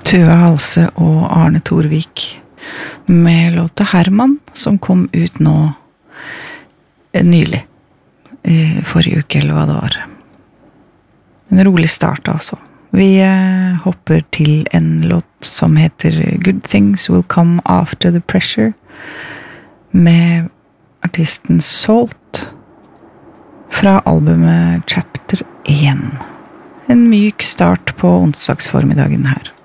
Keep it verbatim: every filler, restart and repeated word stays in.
Tuva Halse og Arne Torvik med låta Herman, som kom ut nå nylig, i forrige uke eller hva det var. En rolig start altså. Vi eh, hopper til en låt som heter Good Things Will Come After the Pressure med artisten Salt fra albumet Chapter one. En myk start på onsdagsformiddagen her.